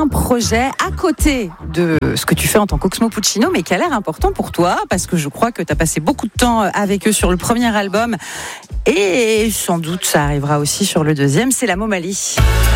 un projet à côté de ce que tu fais en tant qu'Oxmo Puccino, mais qui a l'air important pour toi, parce que je crois que tu as passé beaucoup de temps avec eux sur le premier album, et sans doute ça arrivera aussi sur le deuxième, c'est la Momali.